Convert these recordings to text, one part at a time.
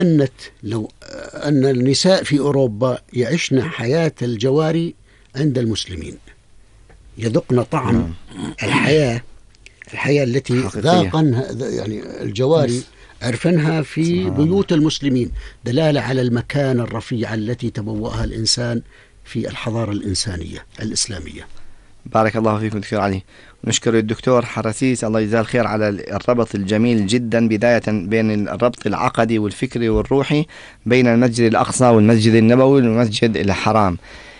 لو أن النساء في أوروبا يعيشن حياة الجواري عند المسلمين، يذقن طعم الحياة التي ذاقن يعني الجواري عرفنها في بيوت المسلمين، دلالة على المكانة الرفيعة التي تبوأها الإنسان في الحضارة الإنسانية الإسلامية. بارك الله فيكم دكتور علي. نشكر الدكتور حرسيس الله يجزاه الخير على الربط الجميل جدا، بداية بين الربط العقدي والفكري والروحي بين المسجد الأقصى والمسجد النبوي والمسجد الحرام.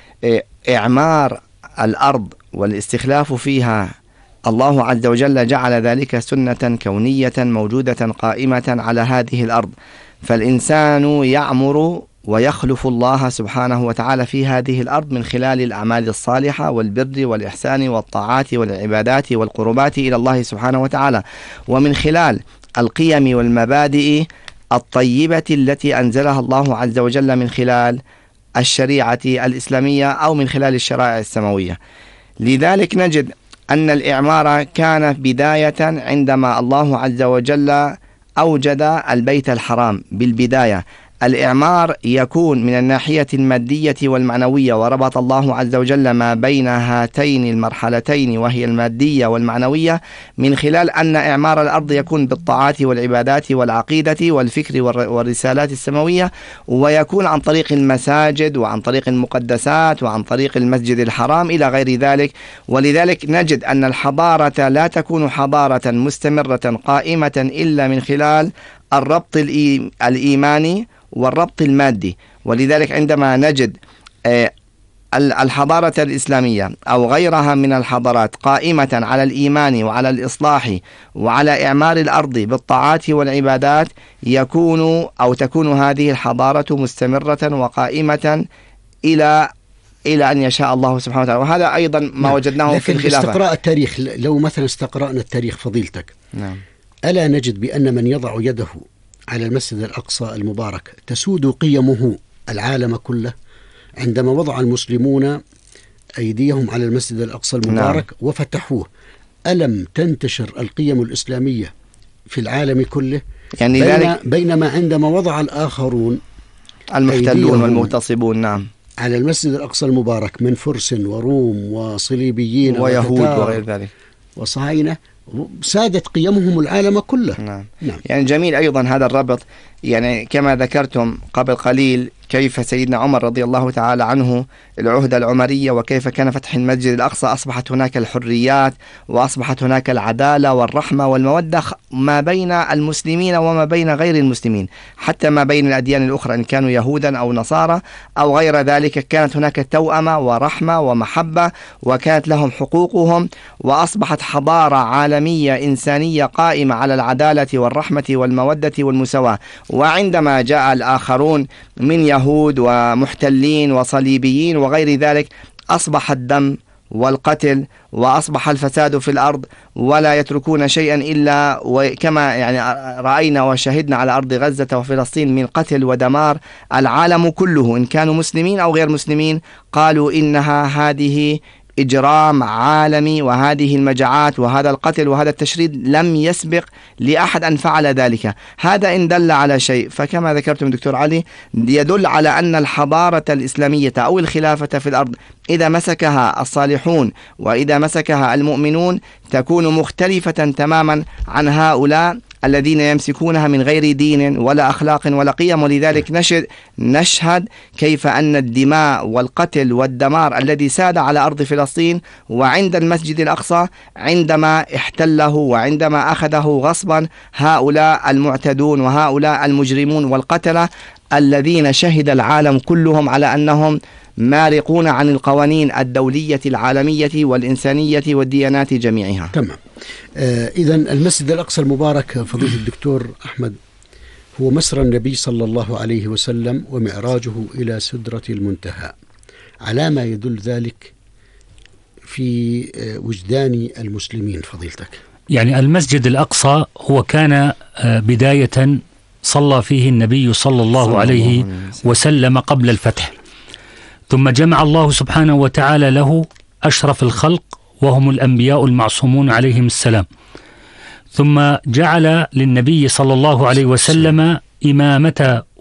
إعمار الأرض والاستخلاف فيها، الله عز وجل جعل ذلك سنة كونية موجودة قائمة على هذه الأرض، فالإنسان يعمر ويخلف الله سبحانه وتعالى في هذه الأرض من خلال الأعمال الصالحة والبر والإحسان والطاعات والعبادات والقربات إلى الله سبحانه وتعالى، ومن خلال القيم والمبادئ الطيبة التي أنزلها الله عز وجل من خلال الشريعة الإسلامية أو من خلال الشرائع السماوية. لذلك نجد أن الإعمار كان بداية عندما الله عز وجل أوجد البيت الحرام. بالبداية الإعمار يكون من الناحية المادية والمعنوية، وربط الله عز وجل ما بين هاتين المرحلتين وهي المادية والمعنوية من خلال أن إعمار الأرض يكون بالطاعات والعبادات والعقيدة والفكر والرسالات السماوية، ويكون عن طريق المساجد وعن طريق المقدسات وعن طريق المسجد الحرام إلى غير ذلك. ولذلك نجد أن الحضارة لا تكون حضارة مستمرة قائمة إلا من خلال الربط الإيماني والربط المادي. ولذلك عندما نجد الحضارة الإسلامية أو غيرها من الحضارات قائمة على الإيمان وعلى الإصلاح وعلى إعمار الأرض بالطاعات والعبادات، تكون هذه الحضارة مستمرة وقائمة إلى أن يشاء الله سبحانه وتعالى. وهذا أيضا ما وجدناه في الخلافة. استقراء التاريخ، لو مثلا استقرأنا التاريخ فضيلتك، ألا نجد بأن من يضع يده على المسجد الأقصى المبارك تسود قيمه العالم كله؟ عندما وضع المسلمون أيديهم على المسجد الأقصى المبارك وفتحوه، ألم تنتشر القيم الإسلامية في العالم كله؟ يعني بينما عندما وضع الآخرون المحتلون والمغتصبون على المسجد الأقصى المبارك من فرس وروم وصليبيين ويهود وغير ذلك وصهاينة، سادت قيمهم العالم كله. نعم. يعني جميل أيضا هذا الربط، يعني كما ذكرتم قبل قليل كيف سيدنا عمر رضي الله تعالى عنه العهدة العمرية وكيف كان فتح المسجد الأقصى، أصبحت هناك الحريات وأصبحت هناك العدالة والرحمة والمودة ما بين المسلمين وما بين غير المسلمين، حتى ما بين الأديان الأخرى إن كانوا يهودا أو نصارى أو غير ذلك، كانت هناك توأمة ورحمة ومحبة وكانت لهم حقوقهم، وأصبحت حضارة عالمية إنسانية قائمة على العدالة والرحمة والمودة والمساواة. وعندما جاء الآخرون من يهود ومحتلين وصليبيين وغير ذلك، أصبح الدم والقتل وأصبح الفساد في الأرض، ولا يتركون شيئا إلا وكما يعني رأينا وشهدنا على أرض غزة وفلسطين من قتل ودمار. العالم كله إن كانوا مسلمين أو غير مسلمين قالوا هذه إجرام عالمي، وهذه المجاعات وهذا القتل وهذا التشريد لم يسبق لأحد أن فعل ذلك. هذا إن دل على شيء فكما ذكرتم دكتور علي يدل على أن الحضارة الإسلامية أو الخلافة في الأرض إذا مسكها الصالحون وإذا مسكها المؤمنون تكون مختلفة تماما عن هؤلاء الذين يمسكونها من غير دين ولا أخلاق ولا قيم. ولذلك نشهد كيف أن الدماء والقتل والدمار الذي ساد على أرض فلسطين وعند المسجد الأقصى عندما احتله وعندما أخذه غصبا هؤلاء المعتدون وهؤلاء المجرمون والقتلة الذين شهد العالم كلهم على أنهم مارقون عن القوانين الدولية العالمية والإنسانية والديانات جميعها. تمام. إذن المسجد الأقصى المبارك فضيلة الدكتور أحمد هو مسرى النبي صلى الله عليه وسلم ومعراجه إلى سدرة المنتهى، على ما يدل ذلك في وجدان المسلمين فضيلتك؟ يعني المسجد الأقصى هو كان بداية صلى فيه النبي صلى الله عليه وسلم قبل الفتح، ثم جمع الله سبحانه وتعالى له أشرف الخلق وهم الأنبياء المعصومون عليهم السلام، ثم جعل للنبي صلى الله عليه وسلم إمامة